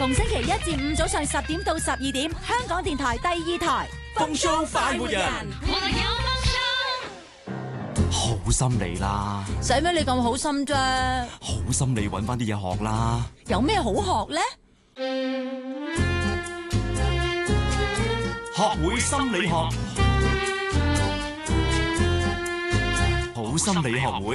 逢星期一至五早上10點到12點，香港電台第2台。 風騷快活人，好心你啦， 使咩你咁好心啫？ 好心你搵翻啲嘢學啦。 有咩好學呢？ 學會心理學，好心理學會。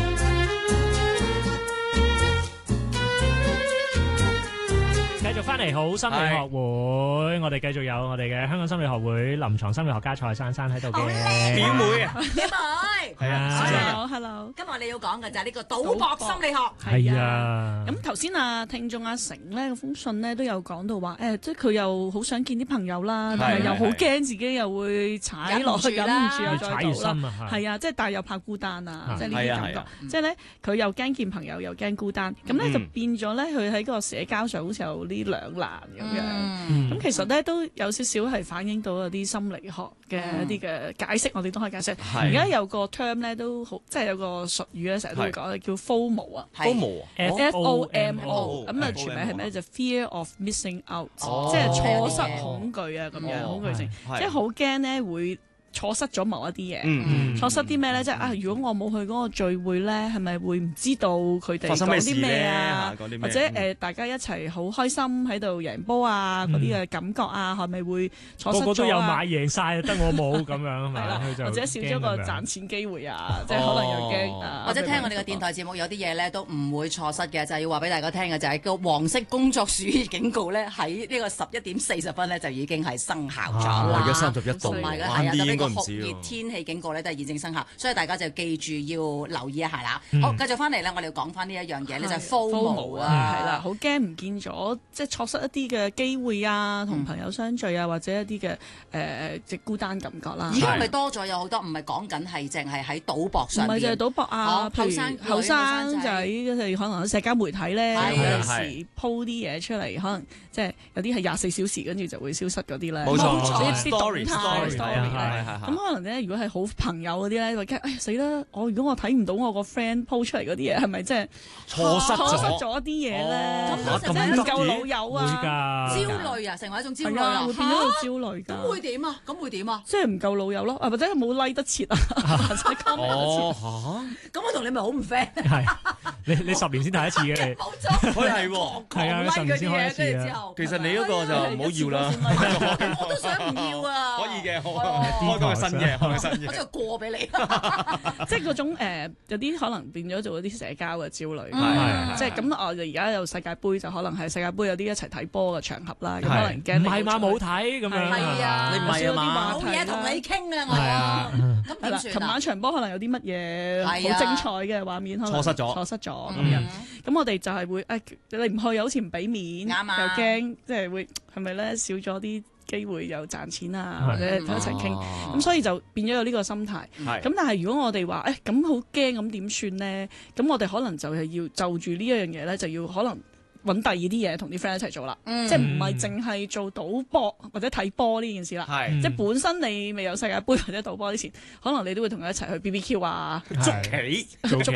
繼續翻嚟好心理學會，我哋繼續有我哋嘅香港心理學會臨床心理學家蔡珊珊喺度嘅表妹啊， 表妹， 係啊 Hello， 今日我哋要講嘅就係呢個賭博心理學。 係啊， 咁頭先啊，聽眾阿成咧封信咧都有講到話，即係佢又好想見啲朋友啦，但係又好驚自己又會踩落去，忍唔住越又再賭踩越深啦。 啊， 係啊，即係但係又怕孤單啊，即係呢係啊啲感覺。即係咧，佢又驚見朋友，又驚孤單，咁咧就變咗咧，佢喺個社交上好似有啲兩難咁樣。咁其實咧都有少少係反映到有啲心理學嘅一啲嘅解釋，我哋都可以解釋。而家有個 term 咧都好，即係有個術語咧，成日都會講叫 FOMO 啊。FOMO 咁啊，全名係咩？就 Fear of Missing Out，即係錯失恐懼啊，咁樣恐懼症，即係好驚咧會錯失咗某一啲嘢。錯失啲咩咧？即係啊，如果我冇去嗰個聚會咧，係咪會唔知道佢哋講啲咩啊？或者大家一齊好開心喺度贏波啊，嗰啲嘅感覺啊，係咪會錯失咗啊？ 個個都有買贏晒，得我冇咁樣啊嘛。 或者少咗個賺錢機會啊，即係可能又驚啊。 或者聽我哋嘅電台節目有啲嘢咧都唔會錯失嘅，就係要話俾大家聽嘅就係個黃色工作暑熱警告咧，喺呢個11:40咧就已經係生效咗啦。 而家31度， 同埋嘅係啊，特別個酷熱天氣警告咧都係現正生效，所以大家就記住要留意一下啦。好，繼續翻嚟咧，我哋要講翻呢一樣嘢咧，就係 FOMO 啊， 係啦，好驚唔見咗，即係錯失一啲嘅機會啊，同朋友相聚啊，或者一啲嘅即孤單感覺啦。 而家係咪多咗有好多？唔係講緊係淨係喺賭博上邊， 唔係就係賭博啊， 後生後生就係可能喺社交媒體咧，有時 po 啲嘢出嚟，可能即係有啲係24小時，跟住就會消失嗰啲咧。 冇錯啲動態 story 係咁可能咧，如果係好朋友嗰啲咧，話驚哎呀死啦！如果我睇唔到我個 friend po 出嚟嗰啲嘢，係咪即係錯失咗啲嘢咧？ 咁唔夠老友啊！ 焦慮啊，成為一種焦慮啊， 會變咗個焦慮㗎。 咁會點啊？咁會點啊？ 即係唔夠老友咯，或者冇 like 得切啊，或者 comment 得切。 咁我同你咪好唔 friend？ 係你10年先睇一次嘅你， 冇錯， 佢係喎， 係啊，10年先開一次啊。 其實你嗰個就唔好要啦， 我都想唔要啊。 可以嘅，開個新嘅， 我就過俾你。 即係嗰種有啲可能變咗做一啲社交嘅焦慮，即係咁我哋而家有世界盃，就可能係世界盃有啲一齊睇波嘅場合啦，咁可能驚唔係嘛冇睇咁樣， 係啊， 你唔係啊嘛， 冇嘢同你傾啊我，咁點算啊？ 琴晚場波可能有啲乜嘢好精彩嘅畫面，可能錯失咗咁樣，咁我哋就係會你唔去又好似唔俾面，又驚即係會係咪咧少咗啲機會又賺錢啊，或者一齊傾，咁所以就變咗有呢個心態。咁但係如果我哋話咁好驚咁點算咧？咁我哋可能就係要就住呢一樣嘢咧，就要可能揾第二啲嘢同啲 friend 一齊做啦。即係唔係淨係做賭博或者睇波呢件事啦。即係本身你未有世界盃或者賭波之前，可能你都會同佢一齊去 BBQ 啊、 捉棋、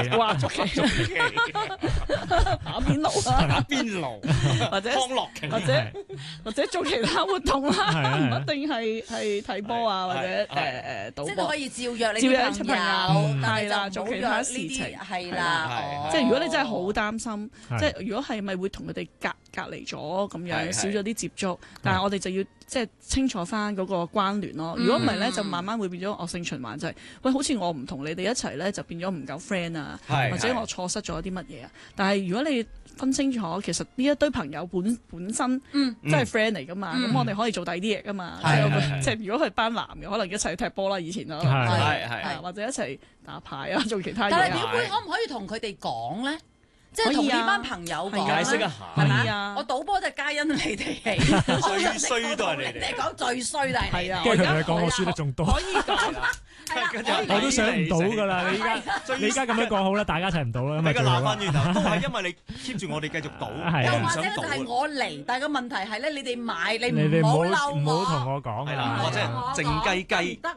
打邊爐啊、 打邊爐或者康樂棋， 或者做其他活動啦，唔一定係睇波啊，或者賭波。 即係都可以照約你啲朋友， 係啦，做其他事情係啦。 即係如果你真係好擔心，即係如果係咪會同佢哋隔離咗咁樣，少咗啲接觸，但係我哋就要即係清楚翻嗰個關聯咯。如果唔係咧，就慢慢會變咗惡性循環，就係喂，好似我唔同你哋一齊咧，就變咗唔夠 friend 啊，或者我錯失咗啲乜嘢啊。但係如果你分清楚，其實呢一堆朋友本身真係 friend 嚟噶嘛，咁我哋可以做第二啲嘢噶嘛。即係如果係班男嘅，可能一齊踢波啦，以前咯，或者一齊打牌啊，做其他嘢。 但係表妹可唔可以同佢哋講咧？即係同呢班朋友講解釋一下， 係咪？我賭波就皆因你哋起， 最衰都係你哋。 你講最衰都係你啊！ 跟住同佢講，我輸得仲多。 可以講， 我都想唔到㗎啦！你而家咁樣講好啦，大家一齊唔到啦。 俾個鬧翻轉頭，都係因為你 keep 住我哋繼續賭， 又又唔想或者就係賭。 我嚟，但係個問題係咧，你哋買，你你唔好唔好嬲我。 同我講係啦，或者靜雞雞。